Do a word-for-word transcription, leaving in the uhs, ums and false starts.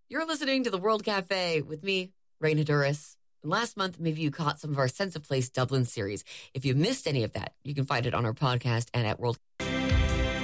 You're listening to the World Cafe with me, Raina Duris. And last month, maybe you caught some of our Sense of Place Dublin series. If you missed any of that, you can find it on our podcast and at world